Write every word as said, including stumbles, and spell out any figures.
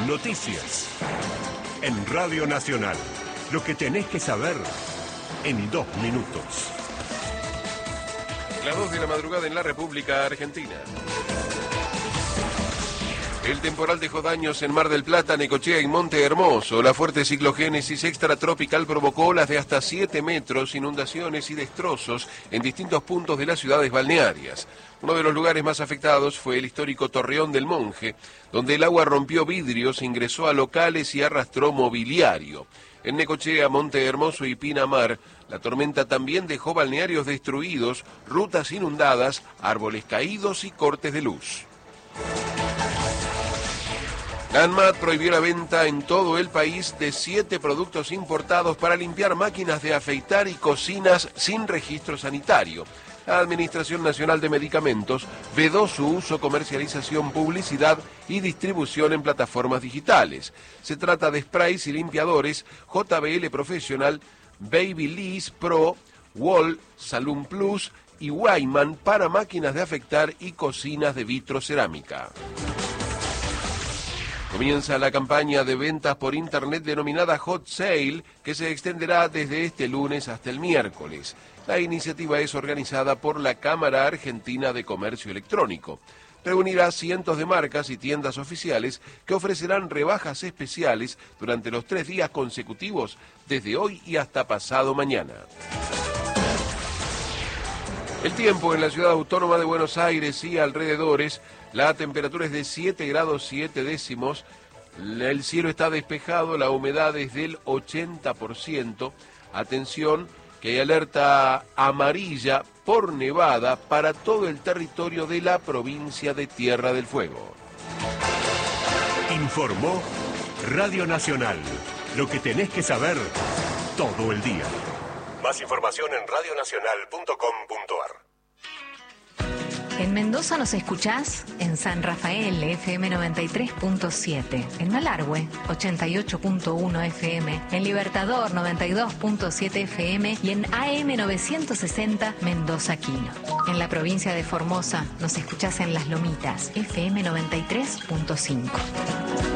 Noticias. En Radio Nacional. Lo que tenés que saber en dos minutos. Las dos de la madrugada en la República Argentina. El temporal dejó daños en Mar del Plata, Necochea y Monte Hermoso. La fuerte ciclogénesis extratropical provocó olas de hasta siete metros, inundaciones y destrozos en distintos puntos de las ciudades balnearias. Uno de los lugares más afectados fue el histórico Torreón del Monje, donde el agua rompió vidrios, ingresó a locales y arrastró mobiliario. En Necochea, Monte Hermoso y Pinamar, la tormenta también dejó balnearios destruidos, rutas inundadas, árboles caídos y cortes de luz. La ANMAT prohibió la venta en todo el país de siete productos importados para limpiar máquinas de afeitar y cocinas sin registro sanitario. La Administración Nacional de Medicamentos vedó su uso, comercialización, publicidad y distribución en plataformas digitales. Se trata de sprays y limpiadores J B L Professional, Babyliss Pro, Wall, Salum Plus y Wyman para máquinas de afeitar y cocinas de vitrocerámica. Comienza la campaña de ventas por internet denominada Hot Sale, que se extenderá desde este lunes hasta el miércoles. La iniciativa es organizada por la Cámara Argentina de Comercio Electrónico. Reunirá cientos de marcas y tiendas oficiales que ofrecerán rebajas especiales durante los tres días consecutivos, desde hoy y hasta pasado mañana. El tiempo en la ciudad autónoma de Buenos Aires y alrededores. La temperatura es de siete grados siete décimos, el cielo está despejado, la humedad es del ochenta por ciento. Atención, que hay alerta amarilla por nevada para todo el territorio de la provincia de Tierra del Fuego. Informó Radio Nacional. Lo que tenés que saber todo el día. Más información en radio nacional punto com punto ar. En Mendoza nos escuchás en San Rafael, F M noventa y tres punto siete, en Malargüe, ochenta y ocho punto uno F M, en Libertador, noventa y dos punto siete F M y en A M novecientos sesenta Mendoza Quino. En la provincia de Formosa nos escuchás en Las Lomitas, F M noventa y tres punto cinco.